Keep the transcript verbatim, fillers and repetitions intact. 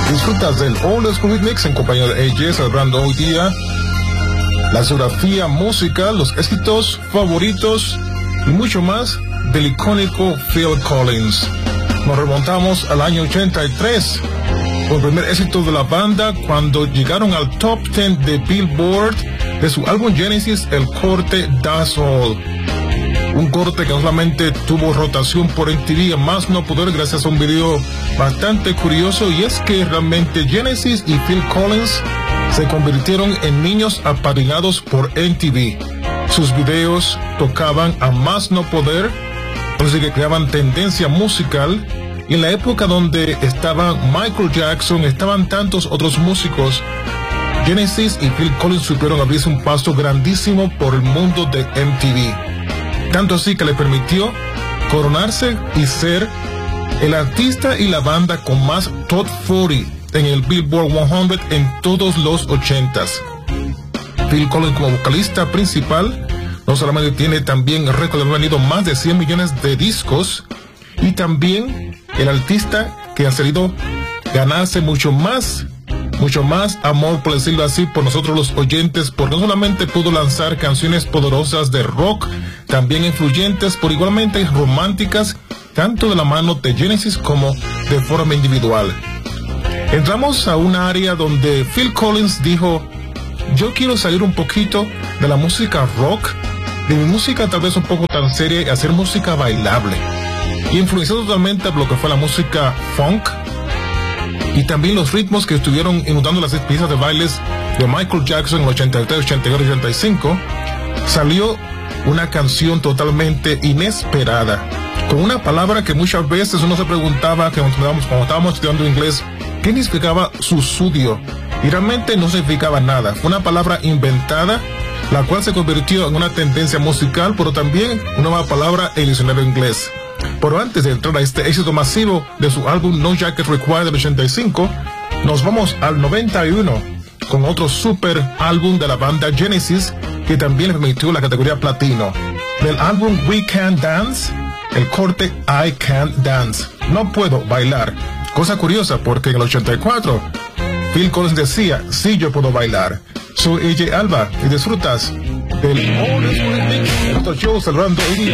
Disfrutas del Old School Mix en compañía de A J, celebrando hoy día la geografía musical, los éxitos favoritos y mucho más del icónico Phil Collins. Nos remontamos al año ochenta y tres, con el primer éxito de la banda cuando llegaron al top diez de Billboard de su álbum Genesis, el corte That's All. Un corte que no solamente tuvo rotación por M T V, más no poder, gracias a un video bastante curioso, y es que realmente Genesis y Phil Collins se convirtieron en niños apadrinados por M T V. Sus videos tocaban a más no poder, así que creaban tendencia musical, y en la época donde estaban Michael Jackson, estaban tantos otros músicos, Genesis y Phil Collins supieron abrirse un paso grandísimo por el mundo de M T V. Tanto así que le permitió coronarse y ser el artista y la banda con más Top cuarenta en el Billboard cien en todos los ochentas. Phil Collins, como vocalista principal, no solamente tiene también el récord de haber vendido más de cien millones de discos, y también el artista que ha salido ganarse mucho más mucho más amor, por decirlo así, por nosotros los oyentes, porque no solamente pudo lanzar canciones poderosas de rock, también influyentes, pero igualmente románticas, tanto de la mano de Genesis como de forma individual. Entramos a un área donde Phil Collins dijo: yo quiero salir un poquito de la música rock, de mi música tal vez un poco tan seria, y hacer música bailable, y influenciado totalmente por lo que fue la música funk y también los ritmos que estuvieron inundando las pistas de bailes de Michael Jackson en el ochenta y tres, ochenta y cuatro y ochenta y cinco. Salió una canción totalmente inesperada, con una palabra que muchas veces uno se preguntaba, que cuando estábamos, cuando estábamos estudiando inglés, ¿qué significaba susudio? Y realmente no significaba nada. Fue una palabra inventada, la cual se convirtió en una tendencia musical, pero también una nueva palabra en el diccionario inglés. Pero antes de entrar a este éxito masivo de su álbum No Jacket Required del ochenta y cinco, nos vamos al noventa y uno con otro super álbum de la banda Genesis, que también le permitió la categoría platino. Del álbum We Can't Dance, el corte I Can't Dance, no puedo bailar. Cosa curiosa, porque en el ochenta y cuatro Phil Collins decía: sí, yo puedo bailar. Soy A J Alba y disfrutas del Old School Mix, nuestro show celebrando hoy día